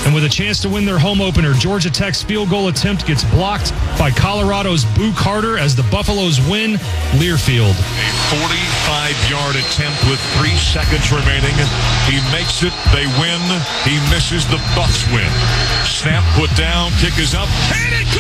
And with a chance to win their home opener, Georgia Tech's field goal attempt gets blocked by Colorado's Boo Carter as the Buffaloes win Learfield. A 45-yard attempt with 3 seconds remaining. He makes it. They win. He misses. The Buffs win. Snap put down. Kick is up. And it